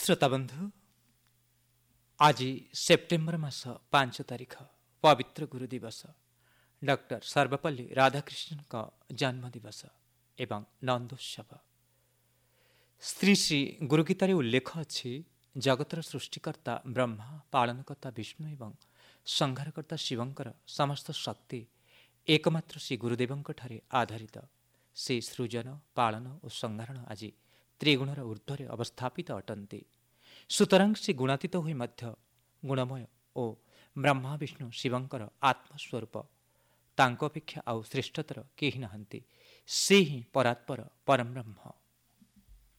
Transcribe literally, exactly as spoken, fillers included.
ଶ୍ରୋତାବନ୍ଧୁ, ଆଜି ସେପ୍ଟେମ୍ବର ମାସ ପାଞ୍ଚ ତାରିଖ ପବିତ୍ର ଗୁରୁ ଦିବସ। ଡକ୍ଟର ସର୍ବପଲ୍ଲୀ ରାଧାକ୍ରିଷ୍ଣଙ୍କ ଜନ୍ମ ଦିବସ ଏବଂ ନନ୍ଦୋତ୍ସବ। ଶ୍ରୀ ଶ୍ରୀ ଗୁରୁଗୀତାରେ ଉଲ୍ଲେଖ ଅଛି, ଜଗତର ସୃଷ୍ଟିକର୍ତ୍ତା ବ୍ରହ୍ମା, ପାଳନକର୍ତ୍ତା ବିଷ୍ଣୁ ଏବଂ ସଂହାରକର୍ତ୍ତା ଶିବଙ୍କର ସମସ୍ତ ଶକ୍ତି ଏକମାତ୍ର ଶ୍ରୀ ଗୁରୁଦେବଙ୍କଠାରେ ଆଧାରିତ। ସେ ସୃଜନ, ପାଳନ ଓ ସଂହରଣ ଆଜି ତ୍ରିଗୁଣର ଊର୍ଦ୍ଧ୍ୱରେ ଅବସ୍ଥାପିତ ଅଟନ୍ତି। ସୁତରାଂ ସେ ଗୁଣାତୀତ ହୋଇ ମଧ୍ୟ ଗୁଣମୟ ଓ ବ୍ରହ୍ମା ବିଷ୍ଣୁ ଶିବଙ୍କର ଆତ୍ମସ୍ୱରୂପ। ତାଙ୍କ ଅପେକ୍ଷା ଆଉ ଶ୍ରେଷ୍ଠତର କେହି ନାହାନ୍ତି। ସେ ହିଁ ପରାତ୍ପର ପରମବ୍ରହ୍ମ।